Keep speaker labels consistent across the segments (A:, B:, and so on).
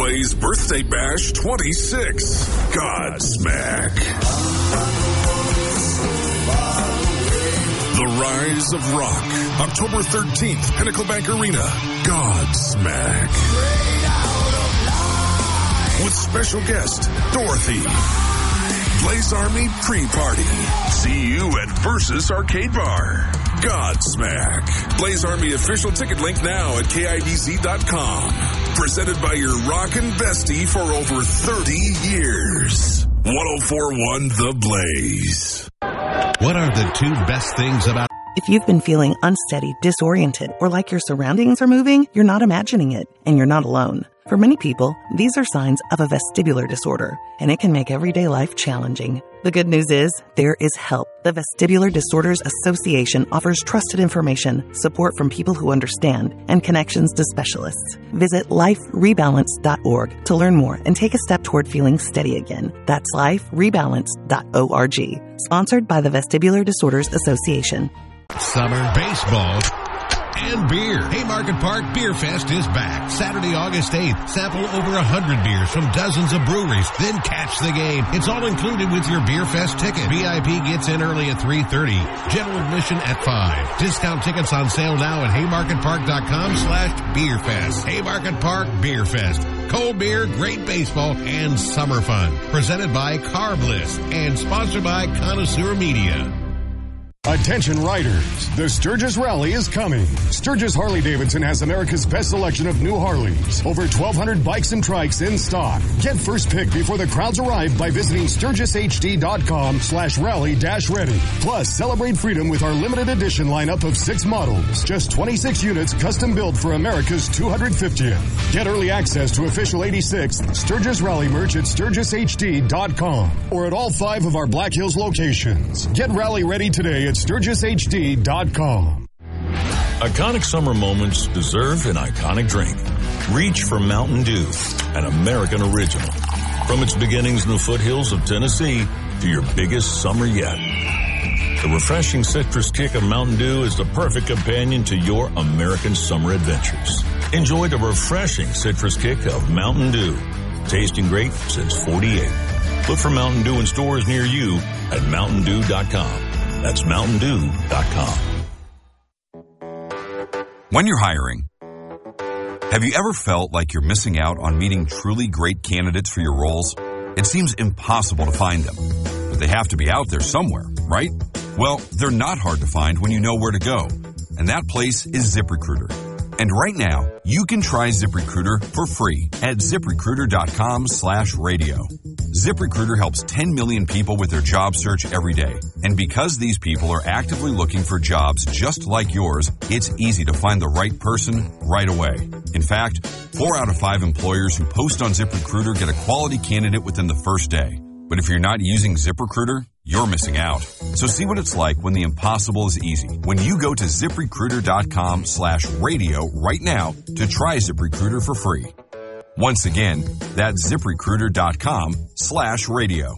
A: Blaze Birthday Bash 26. Godsmack. The Rise of Rock. October 13th, Pinnacle Bank Arena. Godsmack. With special guest, Dorothy. Blaze Army pre-party. See you at Versus Arcade Bar. Godsmack. Blaze Army official ticket link now at KIBZ.com. Presented by your rockin' bestie for over 30 years. 104.1 The Blaze.
B: What are the two best things about...
C: If you've been feeling unsteady, disoriented, or like your surroundings are moving, you're not imagining it, and you're not alone. For many people, these are signs of a vestibular disorder, and it can make everyday life challenging. The good news is, there is help. The Vestibular Disorders Association offers trusted information, support from people who understand, and connections to specialists. Visit liferebalance.org to learn more and take a step toward feeling steady again. That's liferebalance.org. Sponsored by the Vestibular Disorders Association.
B: Summer baseball and beer. Haymarket Park Beer Fest is back. Saturday, August 8th. Sample over 100 beers from dozens of breweries. Then catch the game. It's all included with your Beer Fest ticket. VIP gets in early at 3:30. General admission at 5. Discount tickets on sale now at haymarketpark.com/beerfest. Haymarket Park Beer Fest. Cold beer, great baseball, and summer fun. Presented by Car Bliss and sponsored by Connoisseur Media.
D: Attention riders, the Sturgis Rally is coming. Sturgis Harley-Davidson has America's best selection of new Harleys. Over 1,200 bikes and trikes in stock. Get first pick before the crowds arrive by visiting SturgisHD.com/rally-ready. Plus, celebrate freedom with our limited edition lineup of 6 models. Just 26 units custom built for America's 250th. Get early access to official 86th Sturgis Rally merch at SturgisHD.com or at all 5 of our Black Hills locations. Get rally ready today at SturgisHD.com.
E: Iconic summer moments deserve an iconic drink. Reach for Mountain Dew, an American original. From its beginnings in the foothills of Tennessee to your biggest summer yet. The refreshing citrus kick of Mountain Dew is the perfect companion to your American summer adventures. Enjoy the refreshing citrus kick of Mountain Dew. Tasting great since 48. Look for Mountain Dew in stores near you at MountainDew.com. That's MountainDew.com.
F: When you're hiring, have you ever felt like you're missing out on meeting truly great candidates for your roles? It seems impossible to find them, but they have to be out there somewhere, right? Well, they're not hard to find when you know where to go, and that place is ZipRecruiter. And right now, you can try ZipRecruiter for free at ZipRecruiter.com/radio. ZipRecruiter helps 10 million people with their job search every day. And because these people are actively looking for jobs just like yours, it's easy to find the right person right away. In fact, 4 out of 5 employers who post on ZipRecruiter get a quality candidate within the first day. But if you're not using ZipRecruiter, you're missing out. So see what it's like when the impossible is easy. When you go to ZipRecruiter.com/radio right now to try ZipRecruiter for free. Once again, that's ZipRecruiter.com/radio.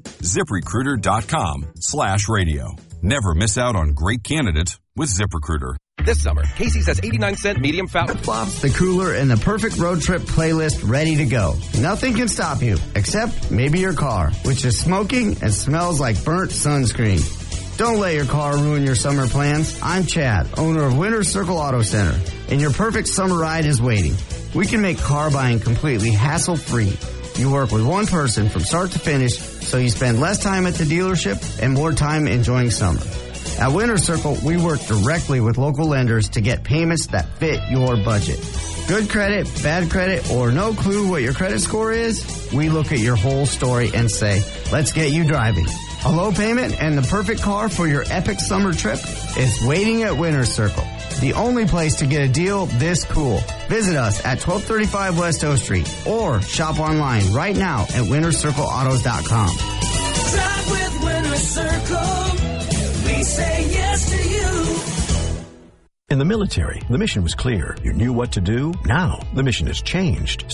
F: ZipRecruiter.com/radio. Never miss out on great candidates with ZipRecruiter.
G: This summer, Casey's has 89-cent medium fat
H: flip-flops, the cooler, and the perfect road trip playlist ready to go. Nothing can stop you, except maybe your car, which is smoking and smells like burnt sunscreen. Don't let your car ruin your summer plans. I'm Chad, owner of Winter Circle Auto Center, and your perfect summer ride is waiting. We can make car buying completely hassle-free. You work with one person from start to finish, so you spend less time at the dealership and more time enjoying summer. At Winter Circle, we work directly with local lenders to get payments that fit your budget. Good credit, bad credit, or no clue what your credit score is? We look at your whole story and say, let's get you driving. A low payment and the perfect car for your epic summer trip is waiting at Winter Circle, the only place to get a deal this cool. Visit us at 1235 West O Street or shop online right now at wintercircleautos.com.
I: Drive with Winter Circle. We say yes to you.
J: In the military, the mission was clear. You knew what to do. Now, the mission has changed.